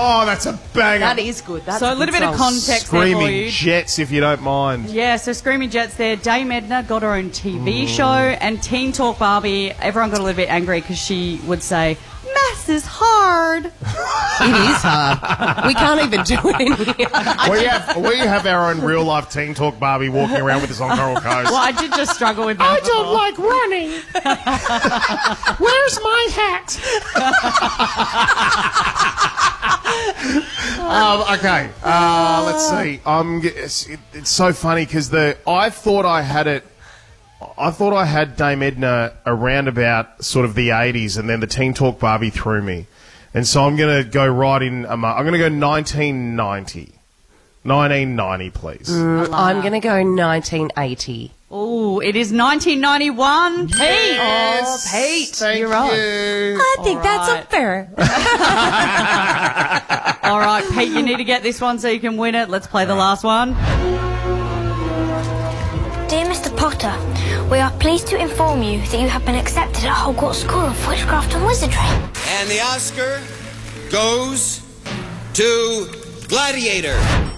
Oh, that's a banger. That is good. That's So a little bit of context there for Screaming you. Jets, if you don't mind. Yeah, so Screaming Jets there. Dame Edna got her own TV show, and Teen Talk Barbie, everyone got a little bit angry because she would say, maths is hard. It is hard. We can't even do it in here. We have our own real life Teen Talk Barbie walking around with us on Coral Coast. Well, I did just struggle with that before. like running. Where's my hat? Okay, let's see. It's so funny because I thought I had Dame Edna around about sort of the 80s, and then the Teen Talk Barbie threw me. And so I'm going to go right in. I'm going to go 1990. 1990, please. I'm going to go 1980. Oh, it is 1991. Pete. Yes. Oh, Pete, Thank you're on. you. I think All that's right. unfair. All right, Pete, you need to get this one so you can win it. Let's play the last one. Dear Mr. Potter, we are pleased to inform you that you have been accepted at Hogwarts School of Witchcraft and Wizardry. And the Oscar goes to Gladiator.